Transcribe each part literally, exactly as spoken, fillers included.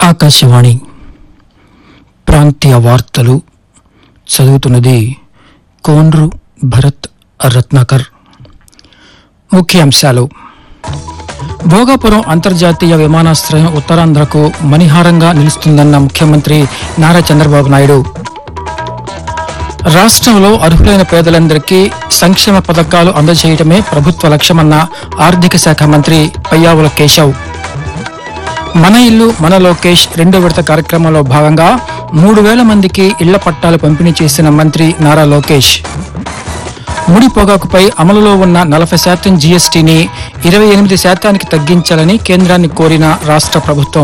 ఆకాశవాణి ప్రాంతీయ వార్తలు చదువుతున్నది కోండ్రు భరత్ రత్నాకర్. ముఖ్యాంశాలు: భోగాపురం అంతర్జాతీయ విమానాశ్రయం ఉత్తరాంధ్రకు మణిహారంగా నిలుస్తుందన్న ముఖ్యమంత్రి నారా చంద్రబాబు నాయుడు. రాష్ట్రంలో అర్హులైన పేదలందరికీ సంక్షేమ పథకాలు అందజేయడమే ప్రభుత్వ లక్ష్యమన్న ఆర్థిక శాఖ మంత్రి పయ్యావుల కేశవ్. మన ఇల్లు మన లోకేష్ రెండో విడత కార్యక్రమంలో భాగంగా మూడు వేల మందికి ఇళ్ల పట్టాలు పంపిణీ చేసిన మంత్రి నారా లోకేష్. ముడి పొగాకుపై అమలులో ఉన్న నలభై శాతం జీఎస్టీని ఇరవై ఎనిమిది శాతానికి తగ్గించాలని కేంద్రాన్ని కోరిన రాష్ట్ర ప్రభుత్వం.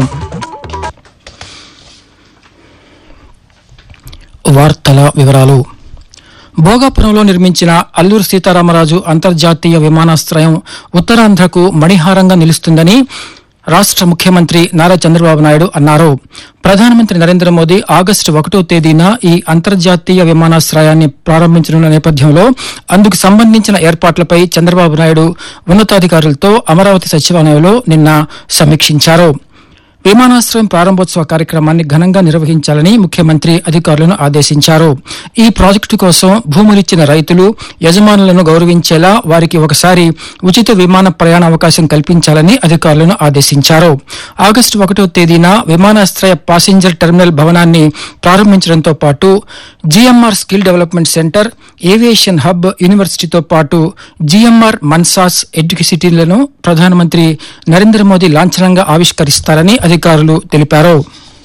వార్తల వివరాలు. భోగాపురంలో నిర్మించిన అల్లూరు సీతారామరాజు అంతర్జాతీయ విమానాశ్రయం ఉత్తరాంధ్రకు మణిహారంగా నిలుస్తుందని రాష్ట్ర ముఖ్యమంత్రి నారా చంద్రబాబు నాయుడు అన్నారు. ప్రధానమంత్రి నరేంద్ర మోదీ ఆగస్టు ఒకటో తేదీన ఈ అంతర్జాతీయ విమానాశ్రయాన్ని ప్రారంభించనున్న నేపథ్యంలో అందుకు సంబంధించిన ఏర్పాట్లపై చంద్రబాబు నాయుడు ఉన్నతాధికారులతో అమరావతి సచివాలయంలో నిన్న సమీక్షించారు. విమానాశ్రయం ప్రారంభోత్సవ కార్యక్రమాన్ని ఘనంగా నిర్వహించాలని ముఖ్యమంత్రి అధికారులను ఆదేశించారు. ఈ ప్రాజెక్టు కోసం భూములిచ్చిన రైతులు, యజమానులను గౌరవించేలా వారికి ఒకసారి ఉచిత విమాన ప్రయాణ అవకాశం కల్పించాలని అధికారులను ఆదేశించారు. ఆగస్టు ఒకటో తేదీన విమానాశ్రయ ప్యాసింజర్ టెర్మినల్ భవనాన్ని ప్రారంభించడంతో పాటు GMR skill development centre, aviation hub, యూనివర్సిటీతో పాటు జీఎంఆర్ మన్సాస్ ఎడ్యుకేసిటీలను ప్రధానమంత్రి నరేంద్ర మోదీ లాంఛనంగా ఆవిష్కరిస్తారని అధికారులు తెలిపారు.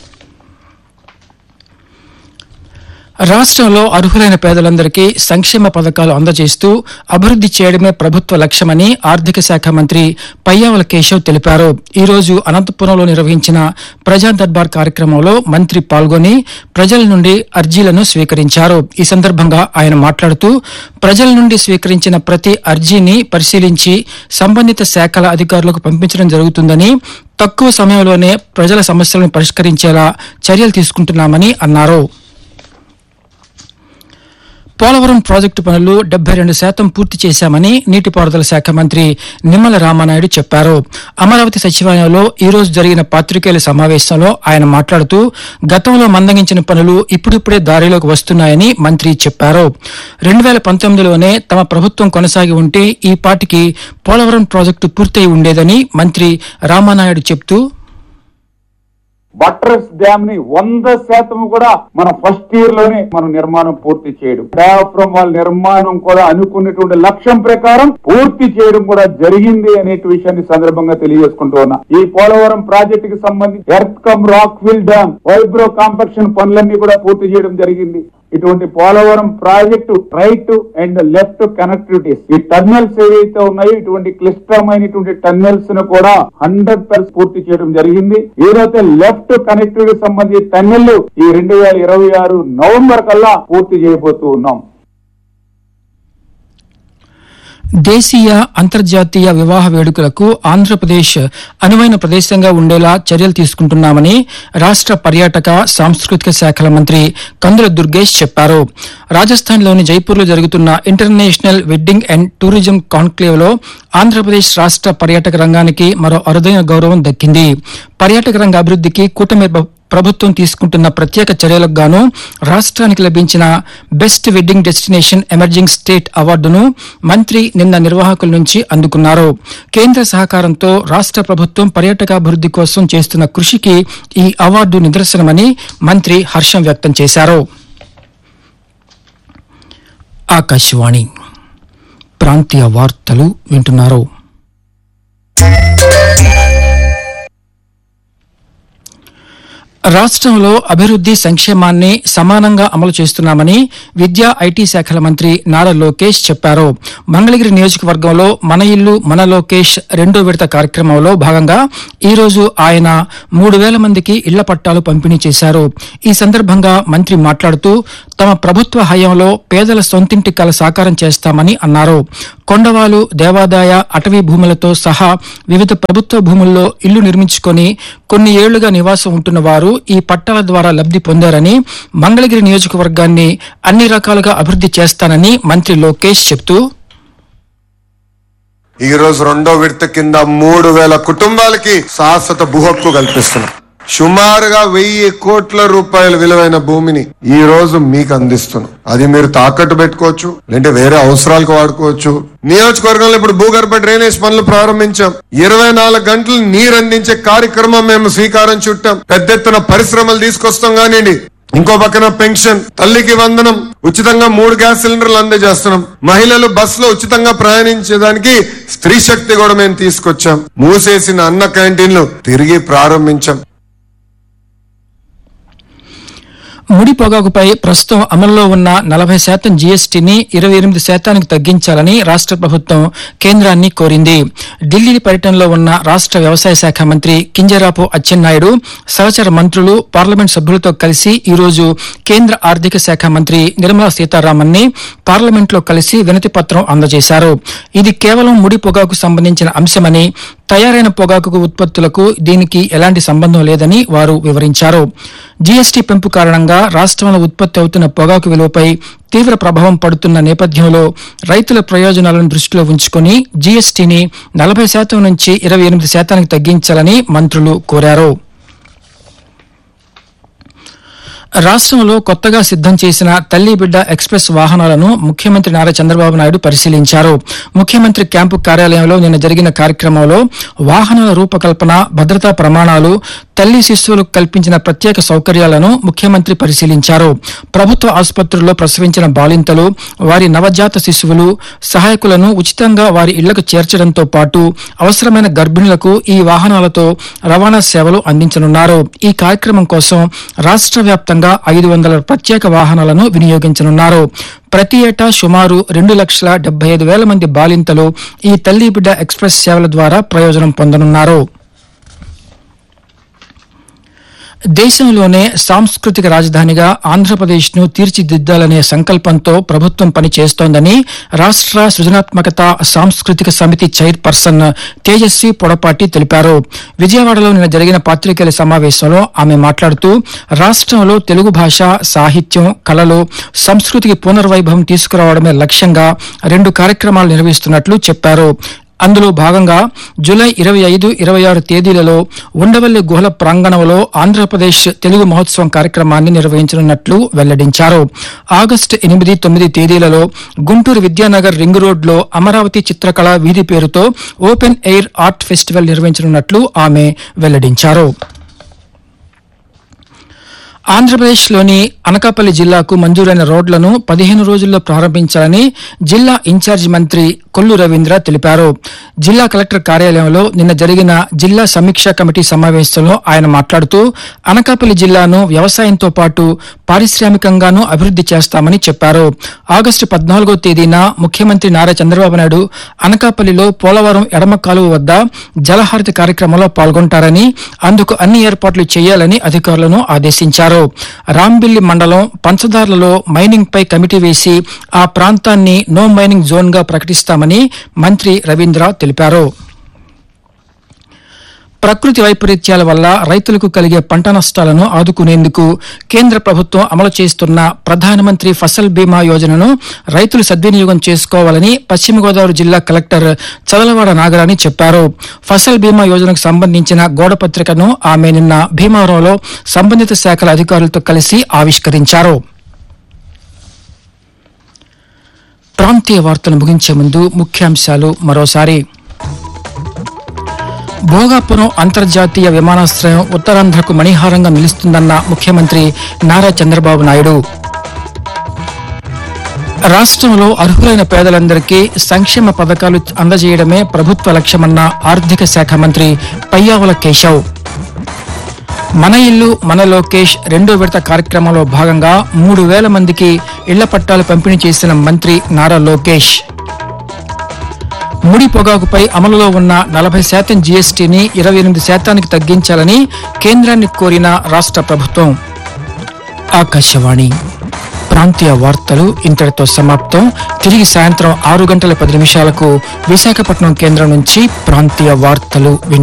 రాష్ట్రంలో అర్హులైన పేదలందరికీ సంక్షేమ పథకాలు అందజేస్తూ అభివృద్ది చేయడమే ప్రభుత్వ లక్ష్యమని ఆర్థిక శాఖ మంత్రి పయ్యావుల కేశవ్ తెలిపారు. ఈ రోజు అనంతపురంలో నిర్వహించిన ప్రజా దర్బార్ కార్యక్రమంలో మంత్రి పాల్గొని ప్రజల నుండి అర్జీలను స్వీకరించారు. ఈ సందర్భంగా ఆయన మాట్లాడుతూ ప్రజల నుండి స్వీకరించిన ప్రతి అర్జీని పరిశీలించి సంబంధిత శాఖల అధికారులకు పంపించడం జరుగుతుందని, తక్కువ సమయంలోనే ప్రజల సమస్యలను పరిష్కరించేలా చర్యలు తీసుకుంటున్నామని అన్నారు. పోలవరం ప్రాజెక్టు పనులు డెబ్బై రెండు శాతం పూర్తి చేశామని నీటిపారుదల శాఖ మంత్రి నిమ్మల రామానాయుడు చెప్పారు. అమరావతి సచివాలయంలో ఈ రోజు జరిగిన పాత్రికేయుల సమావేశంలో ఆయన మాట్లాడుతూ గతంలో మందగించిన పనులు ఇప్పుడిప్పుడే దారిలోకి వస్తున్నాయని మంత్రి చెప్పారు. రెండు వేల పంతొమ్మిదిలోనే తమ ప్రభుత్వం కొనసాగి ఉంటే ఈ పాటికి పోలవరం ప్రాజెక్టు పూర్తయి ఉండేదని మంత్రి రామానాయుడు చెప్తూ, బట్రస్ డ్యామ్ ని వంద శాతం కూడా మన ఫస్ట్ ఇయర్ లోనే మనం నిర్మాణం పూర్తి చేయడం, డయాఫ్రమ్ వాల్ నిర్మాణం కూడా అనుకున్నటువంటి లక్ష్యం ప్రకారం పూర్తి చేయడం కూడా జరిగింది అనే విషయాన్ని సందర్భంగా తెలియజేసుకుంటూ ఉన్నా. ఈ పోలవరం ప్రాజెక్టు కి సంబంధించి earth cum rock fill dam, vibro compaction పనులన్నీ కూడా పూర్తి చేయడం జరిగింది. ఇటువంటి Polavaram project right and left connectivities, ఈ టన్నెల్స్ ఏవైతే ఉన్నాయో ఇటువంటి క్లిష్టమైనటువంటి టన్నెల్స్ ను కూడా హండ్రెడ్ పర్సెంట్ పూర్తి చేయడం జరిగింది. ఏదైతే లెఫ్ట్ కనెక్టివిటీ సంబంధించి టన్నెల్ ఈ రెండు వేల ఇరవై ఆరు నవంబర్ కల్లా పూర్తి చేయబోతూ ఉన్నాం. దేశీయ అంతర్జాతీయ వివాహ వేడుకలకు ఆంధ్రప్రదేశ్ అనువైన ప్రదేశంగా ఉండేలా చర్యలు తీసుకుంటున్నామని రాష్ట్ర పర్యాటక సాంస్కృతిక శాఖల మంత్రి కందుల దుర్గేష్ చెప్పారు. రాజస్థాన్లోని జైపూర్లో జరుగుతున్న international wedding and tourism conclave లో ఆంధ్రప్రదేశ్ రాష్ట్ర పర్యాటక రంగానికి మరో అరుదైన గౌరవం దక్కింది. పర్యాటక రంగ అభివృద్దికి కూటమి ప్రభుత్వం తీసుకుంటున్న ప్రత్యేక చర్యలకు గాను రాష్ట్రానికి లభించిన best wedding destination emerging state అవార్డును మంత్రి నిన్న నిర్వాహకుల నుంచి అందుకున్నారు. కేంద్ర సహకారంతో రాష్ట్ర ప్రభుత్వం పర్యాటకాభివృద్ది కోసం చేస్తున్న కృషికి ఈ అవార్డు నిదర్శనమని మంత్రి హర్షం వ్యక్తం చేశారు. ఆకాశవాణి ప్రాంతీయ వార్తలు వింటున్నారు. రాష్ట్రంలో అభివృద్ది సంక్షేమాన్ని సమానంగా అమలు చేస్తున్నామని విద్యా ఐటీ శాఖల మంత్రి నారా లోకేష్ చెప్పారు. మంగళగిరి నియోజకవర్గంలో మన ఇల్లు మన లోకేష్ రెండో విడత కార్యక్రమంలో భాగంగా ఈ రోజు ఆయన మూడు వేల మందికి ఇళ్ల పట్టాలు పంపిణీ చేశారు. ఈ సందర్భంగా మంత్రి మాట్లాడుతూ తమ ప్రభుత్వ హయాంలో పేదల సొంతింటి కల సాకారం చేస్తామని అన్నారు. కొండవాలు, దేవాదాయ, అటవీ భూములతో సహా వివిధ ప్రభుత్వ భూముల్లో ఇల్లు నిర్మించుకొని కొన్ని ఏళ్లుగా నివాసం ఉంటున్న వారు ఈ పట్టాల ద్వారా లబ్ది పొందారని, మంగళగిరి నియోజకవర్గాన్ని అన్ని రకాలుగా అభివృద్ది చేస్తానని మంత్రి లోకేష్ చెప్తూ, ఈ రోజు రెండో విడత కింద మూడు వేల కుటుంబాలకి శాశ్వత భూ హక్కు కల్పిస్తున్నాం. సుమారుగా వెయ్యి కోట్ల రూపాయల విలువైన భూమిని ఈ రోజు మీకు అందిస్తున్నాం. అది మీరు తాకట్టు పెట్టుకోవచ్చు, లేదంటే వేరే అవసరాలకు వాడుకోవచ్చు. నియోజకవర్గంలో ఇప్పుడు భూగర్భ డ్రైనేజ్ పనులు ప్రారంభించాం. ఇరవై నాలుగు గంటలు నీరు అందించే కార్యక్రమం మేము శ్రీకారం చుట్టాం. పెద్ద ఎత్తున పరిశ్రమలు తీసుకొస్తాం కానివ్వండి. ఇంకో పక్కన పెన్షన్, తల్లికి వందనం, ఉచితంగా మూడు గ్యాస్ సిలిండర్లు అందజేస్తున్నాం. మహిళలు బస్సులో ఉచితంగా ప్రయాణించేదానికి స్త్రీ శక్తి కూడా మేము తీసుకొచ్చాం. మూసేసిన అన్న క్యాంటీన్లు తిరిగి ప్రారంభించాం. ముడి పొగాకుపై ప్రస్తుతం అమల్లో ఉన్న నలభై శాతం జీఎస్టీని ఇరవై ఎనిమిది శాతానికి తగ్గించాలని రాష్ట్ర ప్రభుత్వం కేంద్రాన్ని కోరింది. ఢిల్లీ పర్యటనలో ఉన్న రాష్ట్ర వ్యవసాయ శాఖ మంత్రి కింజరాపు అచ్చెన్నాయుడు సహచర మంత్రులు, పార్లమెంట్ సభ్యులతో కలిసి ఈరోజు కేంద్ర ఆర్థిక శాఖ మంత్రి నిర్మలా సీతారామన్ ని పార్లమెంట్లో కలిసి వినతి పత్రం అందజేశారు. ఇది కేవలం ముడి పొగాకు సంబంధించిన అంశమని, తయారైన పొగాకు ఉత్పత్తులకు దీనికి ఎలాంటి సంబంధం లేదని వారు వివరించారు. జీఎస్టీ పెంపు కారణంగా రాష్ట్రంలో ఉత్పత్తి అవుతున్న పొగాకు విలువపై తీవ్ర ప్రభావం పడుతున్న నేపథ్యంలో రైతుల ప్రయోజనాలను దృష్టిలో ఉంచుకుని జీఎస్టీని నలభై శాతం నుంచి ఇరవై ఎనిమిది శాతానికి తగ్గించాలని మంత్రులు కోరారు. రాష్ట్రంలో కొత్తగా సిద్దం చేసిన తల్లి బిడ్డ ఎక్స్ప్రెస్ వాహనాలను ముఖ్యమంత్రి నారా చంద్రబాబు నాయుడు పరిశీలించారు. ముఖ్యమంత్రి క్యాంపు కార్యాలయంలో నిన్న జరిగిన కార్యక్రమంలో వాహనాల రూపకల్పన, భద్రతా ప్రమాణాలు, తల్లి శిశువులకు కల్పించిన ప్రత్యేక సౌకర్యాలను ముఖ్యమంత్రి పరిశీలించారు. ప్రభుత్వ ఆసుపత్రుల్లో ప్రసవించిన బాలింతలు, వారి నవజాత శిశువులు, సహాయకులను ఉచితంగా వారి ఇళ్లకు చేర్చడంతో పాటు అవసరమైన గర్భిణులకు ఈ వాహనాలతో రవాణా సేవలు అందించనున్నారు. ఈ కార్యక్రమం కోసం రాష్ట్ర వ్యాప్తంగా ఐదు వందల ప్రత్యేక వాహనాలను వినియోగించనున్నారు. ప్రతి ఏటా సుమారు రెండు లక్షల డెబ్బై ఐదు వేల మంది బాలింతలు ఈ తల్లి బిడ్డ ఎక్స్ప్రెస్ సేవల ద్వారా ప్రయోజనం పొందనున్నారు. దేశంలోనే సాంస్కృతిక రాజధానిగా ఆంధ్రప్రదేశ్ ను తీర్చిదిద్దాలనే సంకల్పంతో ప్రభుత్వం పనిచేస్తోందని రాష్ట్ర సృజనాత్మకత సాంస్కృతిక సమితి చైర్పర్సన్ తేజస్వి పొడపాటి తెలిపారు. విజయవాడలో నిన్న జరిగిన పాత్రికేయుల సమావేశంలో ఆమె మాట్లాడుతూ రాష్ట్రంలో తెలుగు భాష, సాహిత్యం, కళలు, సంస్కృతికి పునర్వైభవం తీసుకురావడమే లక్ష్యంగా రెండు కార్యక్రమాలు నిర్వహిస్తున్నట్లు చెప్పారు. అందులో భాగంగా జూలై ఇరవై ఐదు, ఇరవై ఆరు తేదీలలో ఉండవల్లి గుహల ప్రాంగణంలో ఆంధ్రప్రదేశ్ తెలుగు మహోత్సవం కార్యక్రమాన్ని నిర్వహించనున్నట్లు వెల్లడించారు. ఆగస్టు ఎనిమిది, తొమ్మిది తేదీలలో గుంటూరు విద్యానగర్ రింగ్ రోడ్లో అమరావతి చిత్రకళ వీధి పేరుతో ఓపెన్ ఎయిర్ ఆర్ట్ ఫెస్టివల్ నిర్వహించనున్నట్లు ఆమె వెల్లడించారు. ఆంధ్రప్రదేశ్లోని అనకాపల్లి జిల్లాకు మంజూరైన రోడ్లను పదిహేను రోజుల్లో ప్రారంభించాలని జిల్లా ఇన్ఛార్జి మంత్రి కొల్లు రవీంద్ర తెలిపారు. జిల్లా కలెక్టర్ కార్యాలయంలో నిన్న జరిగిన జిల్లా సమీక్షా కమిటీ సమావేశంలో ఆయన మాట్లాడుతూ అనకాపల్లి జిల్లాను వ్యవసాయంతో పాటు పారిశ్రామికంగానూ అభివృద్ది చేస్తామని చెప్పారు. ఆగస్టు పద్నాలుగో తేదీన ముఖ్యమంత్రి నారా చంద్రబాబు నాయుడు అనకాపల్లిలో పోలవరం ఎడమ కాలువ వద్ద జలహారతి కార్యక్రమంలో పాల్గొంటారని, అందుకు అన్ని ఏర్పాట్లు చేయాలని అధికారులను ఆదేశించారు. రాంబిల్లి మండలం పంచదార్లలో మైనింగ్ పై కమిటీ వేసి ఆ ప్రాంతాన్ని నో మైనింగ్ జోన్ గా ప్రకటిస్తామని మంత్రి రవీంద్ర తెలిపారు. ప్రకృతి వైపరీత్యాల వల్ల రైతులకు కలిగే పంట నష్టాలను ఆదుకునేందుకు కేంద్ర ప్రభుత్వం అమలు చేస్తున్న ప్రధానమంత్రి ఫసల్ బీమా యోజనను రైతులు సద్వినియోగం చేసుకోవాలని పశ్చిమ గోదావరి జిల్లా కలెక్టర్ చదలవాడ నాగరాణి చెప్పారు. ఫసల్ బీమా యోజనకు సంబంధించిన గోడపత్రికను ఆమె నిన్న భీమవరంలో సంబంధిత శాఖల అధికారులతో కలిసి ఆవిష్కరించారు. ప్రాంతీయ వార్తలు ముగించే ముందు ముఖ్యాంశాలు మరోసారి. భోగాపురం అంతర్జాతీయ విమానాశ్రయం ఉత్తరాంధ్రకు మణిహారంగా నిలుస్తుందన్న ముఖ్యమంత్రి నారా చంద్రబాబు నాయుడు. రాష్ట్రంలో అర్హులైన పేదలందరికీ సంక్షేమ పథకాలు అందజేయడమే ప్రభుత్వ లక్ష్యమన్న ఆర్థిక శాఖ మంత్రి పయ్యావుల కేశవ్. మన ఇల్లు మన లోకేష్ రెండో విడత కార్యక్రమంలో భాగంగా మూడు వేల మందికి ఇళ్ల పట్టాలు పంపిణీ చేసిన మంత్రి నారా లోకేష్. ముడి పొగాకుపై అమలులో ఉన్న నలభై శాతం జీఎస్టీని ఇరవై ఎనిమిది శాతానికి తగ్గించాలని కేంద్రాన్ని కోరిన రాష్ట్ర ప్రభుత్వం. ఆకాశవాణి ప్రాంతీయ వార్తలు ఇంతటితో సమాప్తం. తిరిగి సాయంత్రం ఆరు గంటల పది నిమిషాలకు విశాఖపట్నం కేంద్రం నుంచి ప్రాంతీయ వార్తలు